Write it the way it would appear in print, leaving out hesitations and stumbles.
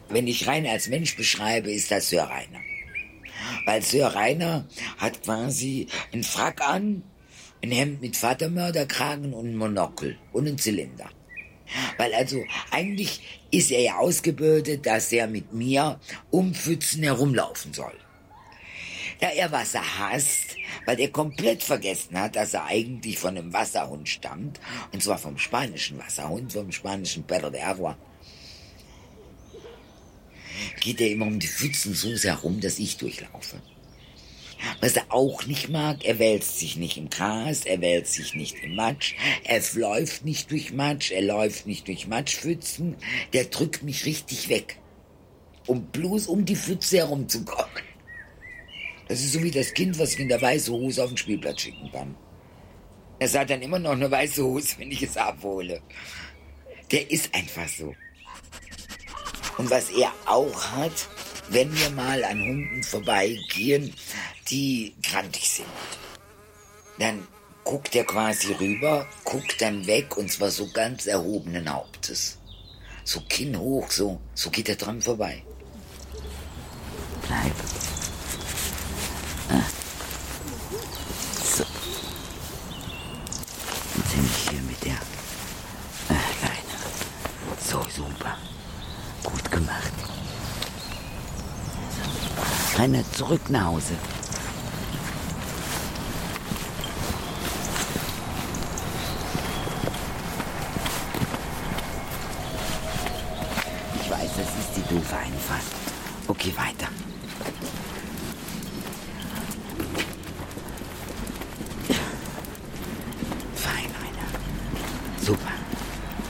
Wenn ich Rainer als Mensch beschreibe, ist das Sir Rainer. Weil Sir Rainer hat quasi einen Frack an, ein Hemd mit Vatermörderkragen und ein Monokel und einen Zylinder. Weil also eigentlich ist er ja ausgebildet, dass er mit mir um Pfützen herumlaufen soll. Da er Wasser hasst, weil er komplett vergessen hat, dass er eigentlich von einem Wasserhund stammt, und zwar vom spanischen Wasserhund, vom spanischen Perro de Agua, geht er immer um die Pfützen so herum, dass ich durchlaufe. Was er auch nicht mag, er wälzt sich nicht im Gras, er wälzt sich nicht im Matsch, er läuft nicht durch Matsch, er läuft nicht durch Matschpfützen, der drückt mich richtig weg, um bloß um die Pfütze herumzukommen. Das ist so wie das Kind, was ich in der weißen Hose auf den Spielplatz schicken kann. Es hat dann immer noch eine weiße Hose, wenn ich es abhole. Der ist einfach so. Und was er auch hat, wenn wir mal an Hunden vorbeigehen, die grantig sind, dann guckt er quasi rüber, guckt dann weg, und zwar so ganz erhobenen Hauptes. So Kinn hoch, so geht er dran vorbei. Bleib. So. Jetzt bin ich hier mit der Leine. So, super. Gut gemacht. So. Rainer, zurück nach Hause. Ich weiß, das ist die doofe Einfahrt. Okay, weiter.